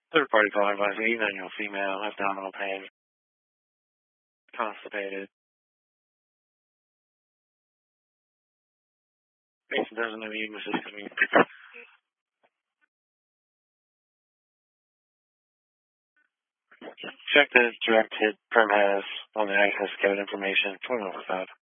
Third-party call advice, manual female, abdominal pain, constipated. Patient doesn't have immune system. Check the direct hit perm has on the access code information. 12 over 5.